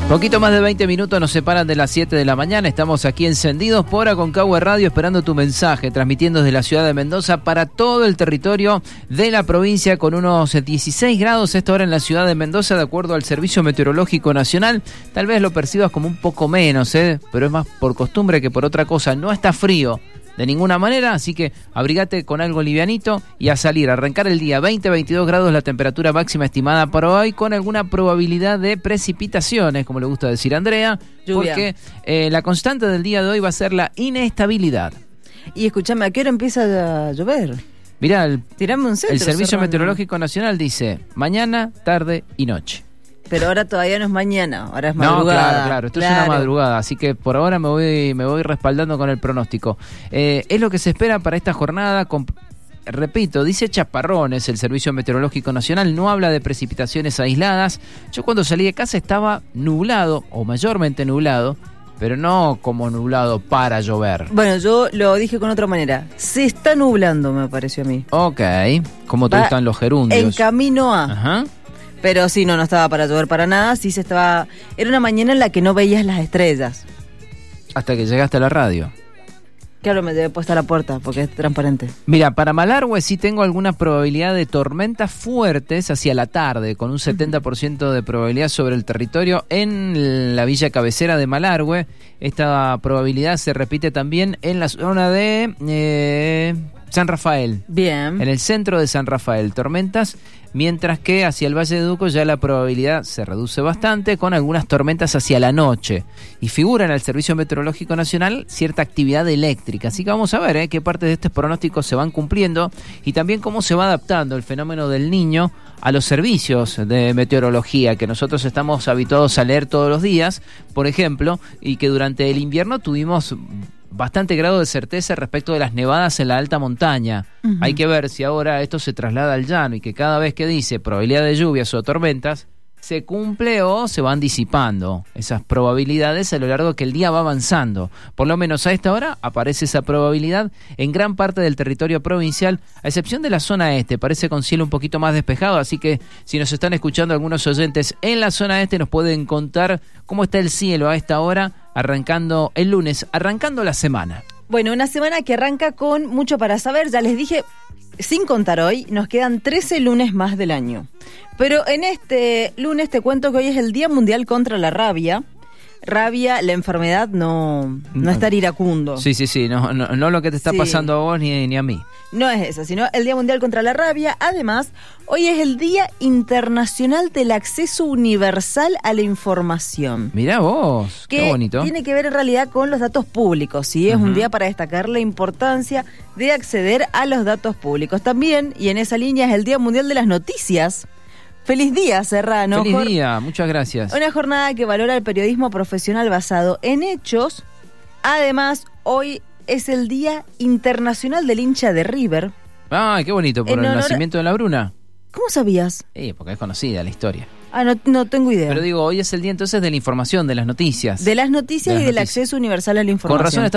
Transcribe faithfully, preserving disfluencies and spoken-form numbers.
Poquito más de veinte minutos nos separan de las siete de la mañana. Estamos aquí encendidos por Aconcagua Radio esperando tu mensaje, transmitiendo desde la ciudad de Mendoza para todo el territorio de la provincia con unos dieciséis grados a esta hora en la ciudad de Mendoza, de acuerdo al Servicio Meteorológico Nacional. Tal vez lo percibas como un poco menos, ¿eh? Pero es más por costumbre que por otra cosa. No está frío de ninguna manera, así que abrigate con algo livianito y a salir, a arrancar el día. Veinte a veintidós grados la temperatura máxima estimada para hoy, con alguna probabilidad de precipitaciones, como le gusta decir a Andrea, lluvia. Porque eh, la constante del día de hoy va a ser la inestabilidad. Y escúchame, ¿a qué hora empieza a llover? Mirá, el, Tirame un centro, el Servicio Serrano. Meteorológico Nacional dice mañana, tarde y noche. Pero ahora todavía no es mañana, ahora es madrugada. No, claro, claro, esto claro. es una madrugada, así que por ahora me voy me voy respaldando con el pronóstico. Eh, es lo que se espera para esta jornada, con, repito, dice chaparrones el Servicio Meteorológico Nacional, no habla de precipitaciones aisladas. Yo cuando salí de casa estaba nublado, o mayormente nublado, pero no como nublado para llover. Bueno, yo lo dije con otra manera, se está nublando, me pareció a mí. Ok, como te Va gustan los gerundios. En camino a... Ajá. Pero sí, no, no estaba para llover para nada, sí se estaba... Era una mañana en la que no veías las estrellas. Hasta que llegaste a la radio. Claro, me debe puesta la puerta, porque es transparente. Mira, para Malargüe sí tengo alguna probabilidad de tormentas fuertes hacia la tarde, con un setenta por ciento de probabilidad sobre el territorio en la villa cabecera de Malargüe. Esta probabilidad se repite también en la zona de... Eh, San Rafael. Bien. En el centro de San Rafael, tormentas, mientras que hacia el Valle de Duco ya la probabilidad se reduce bastante, con algunas tormentas hacia la noche. Y figura en el Servicio Meteorológico Nacional cierta actividad eléctrica. Así que vamos a ver ¿eh? qué partes de estos pronósticos se van cumpliendo y también cómo se va adaptando el fenómeno del Niño a los servicios de meteorología que nosotros estamos habituados a leer todos los días, por ejemplo, y que durante el invierno tuvimos bastante grado de certeza respecto de las nevadas en la alta montaña. Uh-huh. Hay que ver si ahora esto se traslada al llano y que cada vez que dice probabilidad de lluvias o tormentas, se cumple o se van disipando esas probabilidades a lo largo que el día va avanzando. Por lo menos a esta hora aparece esa probabilidad en gran parte del territorio provincial, a excepción de la zona este. Parece con cielo un poquito más despejado, así que si nos están escuchando algunos oyentes en la zona este, nos pueden contar cómo está el cielo a esta hora, arrancando el lunes, arrancando la semana. Bueno, una semana que arranca con mucho para saber. Ya les dije, sin contar hoy, nos quedan trece lunes más del año. Pero en este lunes te cuento que hoy es el Día Mundial contra la Rabia. Rabia, la enfermedad, no, no estar iracundo. Sí, sí, sí, no, no, no lo que te está sí. pasando a vos ni, ni a mí. No es eso, sino el Día Mundial contra la Rabia. Además, hoy es el Día Internacional del Acceso Universal a la Información. Mirá vos, que qué bonito. Tiene que ver en realidad con los datos públicos, ¿sí? Es uh-huh. un día para destacar la importancia de acceder a los datos públicos. También, y en esa línea, es el Día Mundial de las Noticias. ¡Feliz día, Serrano! ¡Feliz día! Muchas gracias. Una jornada que valora el periodismo profesional basado en hechos. Además, hoy es el Día Internacional del Hincha de River. ¡Ah, qué bonito! Por en el honor... nacimiento de la Bruna. ¿Cómo sabías? Sí, porque es conocida la historia. Ah, no, no tengo idea. Pero digo, hoy es el día entonces de la información, de las noticias. De las noticias de las y del noticias. Acceso universal a la información. Con razón está